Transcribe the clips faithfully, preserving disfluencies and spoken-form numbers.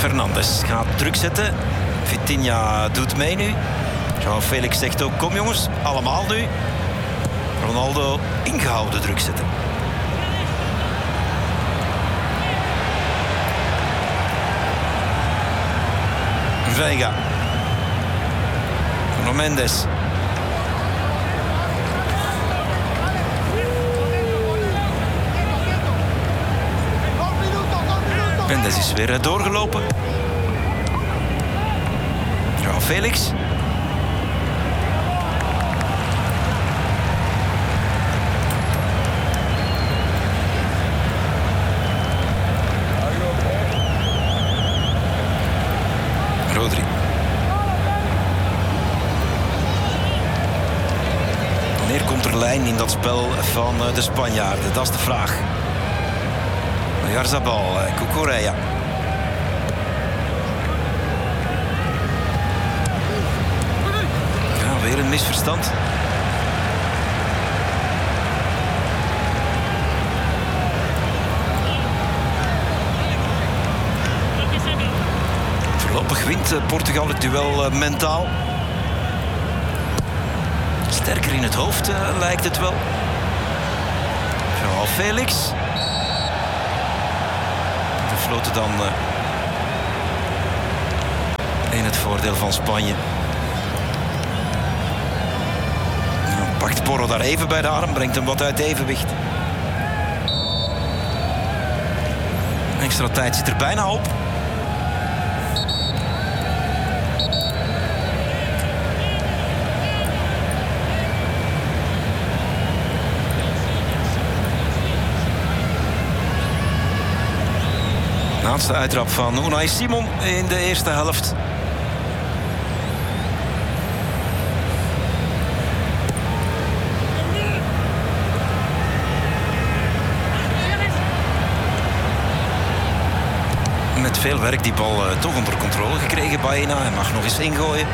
Fernandes gaat druk zetten. Vitinha doet mee nu. João Felix zegt ook, kom jongens, allemaal nu. Ronaldo ingehouden druk zetten. Veiga. Nuno Mendes. Mendes is weer doorgelopen. João Felix. Rodri. Wanneer komt er lijn in dat spel van de Spanjaarden? Dat is de vraag. Oyarzabal, Cucurella. Ja, weer een misverstand. Voorlopig wint Portugal het duel mentaal. Sterker in het hoofd uh, lijkt het wel. João Felix. De floten dan uh, in het voordeel van Spanje. Dan pakt Porro daar even bij de arm, brengt hem wat uit evenwicht. Extra tijd zit er bijna op. Laatste uittrap van Unai Simon in de eerste helft. Met veel werk die bal uh, toch onder controle gekregen. Baena, hij mag nog eens ingooien.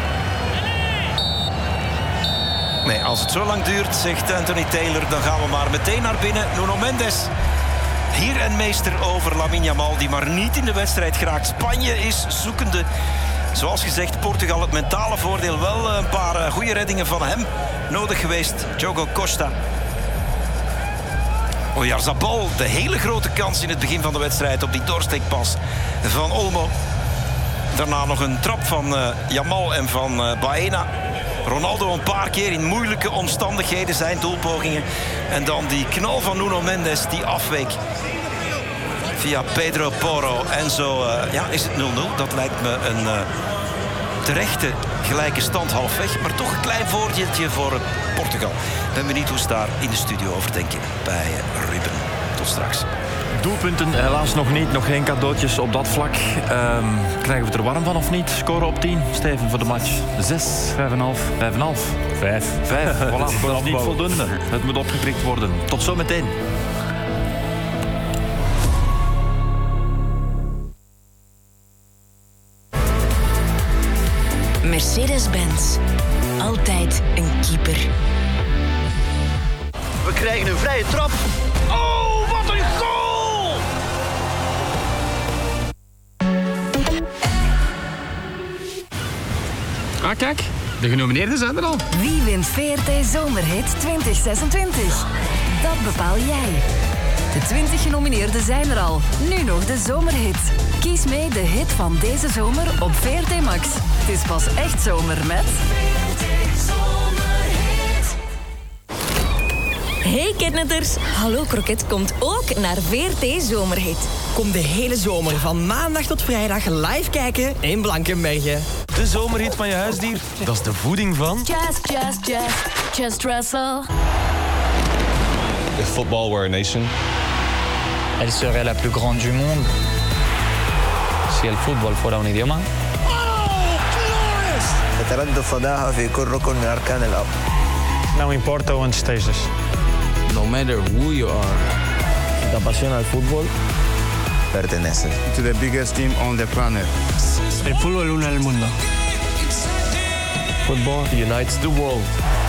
Nee, als het zo lang duurt, zegt Anthony Taylor, dan gaan we maar meteen naar binnen. Nuno Mendes. Hier en meester over Lamine Yamal, die maar niet in de wedstrijd geraakt. Spanje is zoekende. Zoals gezegd, Portugal het mentale voordeel. Wel een paar goede reddingen van hem nodig geweest. Diogo Costa. Oyarzabal, de hele grote kans in het begin van de wedstrijd op die doorsteekpas van Olmo. Daarna nog een trap van uh, Yamal en van uh, Baena. Ronaldo een paar keer in moeilijke omstandigheden zijn doelpogingen. En dan die knal van Nuno Mendes die afweek via Pedro Porro. En zo uh, ja, is het nul nul. Dat lijkt me een uh, terechte gelijke stand halfweg. Maar toch een klein voordeeltje voor Portugal. Ik ben benieuwd hoe ze daar in de studio over denken bij Ruben. Tot straks. Doelpunten helaas nog niet. Nog geen cadeautjes op dat vlak. Um, krijgen we het er warm van of niet? Scoren op tien. Steven voor de match. Zes. Vijf en half. Vijf en half. Vijf. Vijf. Voilà. Dat is niet voldoende. Het moet opgekrikt worden. Tot zometeen. Mercedes-Benz. Altijd een keeper. We krijgen een vrije trap. Oh, wat een goal! Ah, kijk. De genomineerden zijn er al. Wie wint V R T Zomerhit twintig zesentwintig? Dat bepaal jij. De twintig genomineerden zijn er al. Nu nog de Zomerhit. Kies mee de hit van deze zomer op V R T Max. Het is pas echt zomer met... Hey kidnetters, Hallo Kroket komt ook naar V R T Zomerhit. Kom de hele zomer van maandag tot vrijdag live kijken in Blankenbergen. De zomerhit van je huisdier, dat is de voeding van... Just, just, just, just Russell. If football were a nation, elle serait la plus grande du monde. Si el fútbol fuera un idioma. يتردد فضاها في كل ركن من أركان الأرض. Não importa onde estejas. No matter who you are, si te apasiona el fútbol, perteneces to the biggest team on the planet. El fútbol une el mundo. Football unites the world.